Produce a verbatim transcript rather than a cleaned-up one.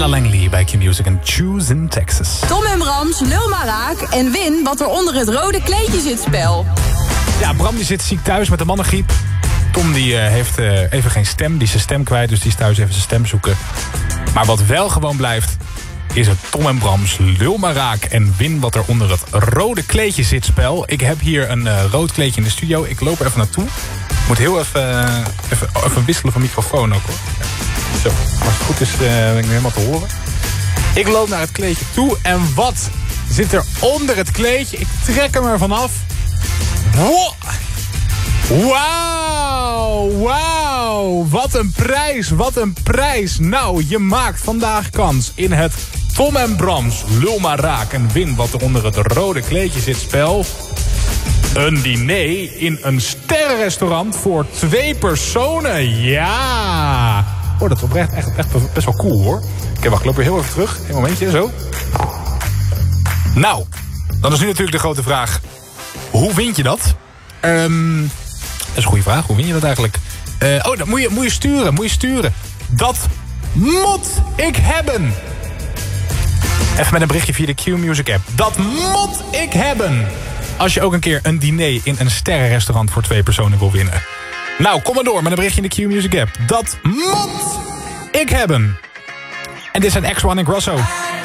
Ella Langley bij Q-Music en Choose in Texas. Tom en Brams, lul maar raak en win wat er onder het rode kleedje zit spel. Ja, Bram die zit ziek thuis met de mannengriep. Tom die uh, heeft uh, even geen stem, die is zijn stem kwijt, dus die is thuis even zijn stem zoeken. Maar wat wel gewoon blijft, is het Tom en Brams lul maar raak en win wat er onder het rode kleedje zit spel. Ik heb hier een uh, rood kleedje in de studio, ik loop er even naartoe. Ik moet heel even, uh, even, even wisselen van microfoon ook hoor. Zo, als het goed is, uh, ben ik nu helemaal te horen. Ik loop naar het kleedje toe en wat zit er onder het kleedje? Ik trek hem ervan af. Wow! Wauw, wauw, wat een prijs, wat een prijs. Nou, je maakt vandaag kans in het Tom en Brams lul maar raak en win wat er onder het rode kleedje zit spel. Een diner in een sterrenrestaurant voor twee personen, ja. Oh, dat is oprecht echt, echt best wel cool hoor. Oké, wacht, ik loop weer heel even terug. Een momentje, zo. Nou, dan is nu natuurlijk de grote vraag. Hoe vind je dat? Um, dat is een goede vraag. Hoe win je dat eigenlijk? Uh, oh, dat moet je, moet je sturen. Moet je sturen. Dat moet ik hebben. Even met een berichtje via de Q-Music app. Dat moet ik hebben. Als je ook een keer een diner in een sterrenrestaurant voor twee personen wil winnen. Nou, kom maar door met een berichtje in de Q-Music app. Dat moet ik hebben. En dit zijn X one en Grosso.